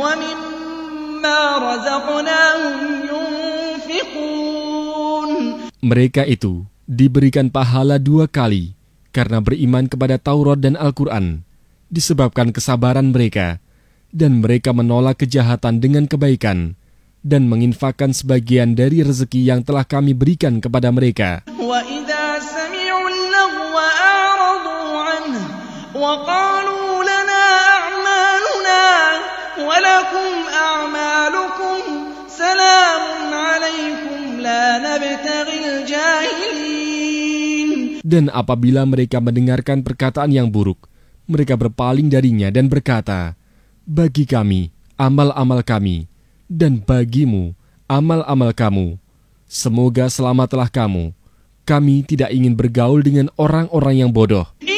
وَمِمَّا رَزَقْنَاهُمْ يُنْفِقُونَ. Mereka itu diberikan pahala 2 kali karena beriman kepada Taurat dan Al-Quran, disebabkan kesabaran mereka, dan mereka menolak kejahatan dengan kebaikan, dan menginfakkan sebagian dari rezeki yang telah kami berikan kepada mereka. وَإِذَا سَمِعُوا اللَّغْوَ أَعْرَضُوا عَنْهُ وَقَالُوا لَنَا أَعْمَالُنَا وَلَكُمْ أَعْمَالُكُمْ سَلَامٌ عَلَيْكُمْ لَا نَبْتَغِي الْجَاهِلِينَ. Dan apabila mereka mendengarkan perkataan yang buruk, mereka berpaling darinya dan berkata, bagi kami amal-amal kami, dan bagimu amal-amal kamu. Semoga selamatlah kamu. Kami tidak ingin bergaul dengan orang-orang yang bodoh.